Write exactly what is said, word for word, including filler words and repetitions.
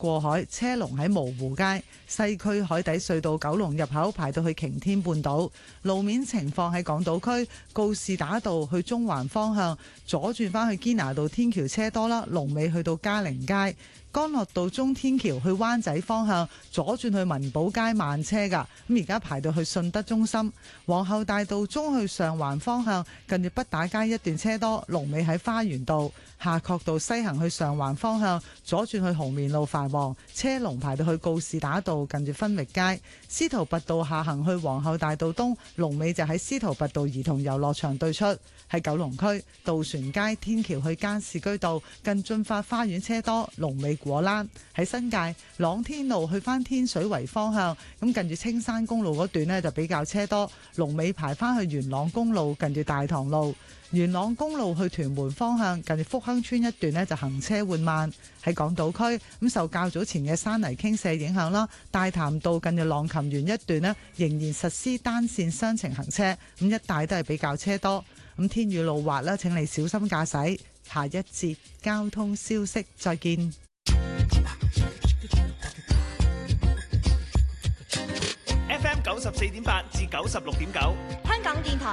過海，車龍喺蕪湖街。西區海底隧道九龍入口排到去擎天半島。路面情況喺港島區告士打道去中環方向左轉返去堅拿道天橋車多啦，龍尾去到嘉寧街。干諾道中天橋去灣仔方向左轉去文寶街慢車㗎，咁而家排到去順德中心。皇后大道中去上環方向近住畢打街一段車多，龍尾喺花園道。夏慤道西行去上環方向左轉去紅棉路繁忙，車龍排到去告士打道近住分域街。司徒拔道下行去皇后大道東，龍尾就喺司徒拔道兒童遊樂場對出。喺九龍區渡船街天橋去加士居道近駿發花園車多，龍尾果欄。喺新界朗天路去返天水圍方向，咁近住青山公路嗰段呢就比較車多，龍尾排返去元朗公路近住大棠路。元朗公路去屯門方向近住福亨村一段呢就行車緩慢。喺港島區咁受較早前嘅山泥傾瀉影響啦，大潭道近住浪琴園一段呢仍然實施單線雙程行車，咁一帶都係比較車多。咁天雨路滑啦，請你小心駕駛。下一節交通消息，再見。 F M 九十四點八至九十六點九， 香港電台